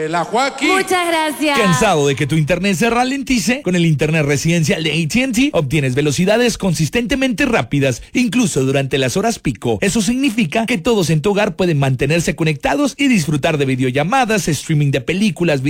La Joaquín. Muchas gracias. ¿Cansado de que tu internet se ralentice? Con el internet residencial de AT&T obtienes velocidades consistentemente rápidas, incluso durante las horas pico. Eso significa que todos en tu hogar pueden mantenerse conectados y disfrutar de videollamadas, streaming de películas,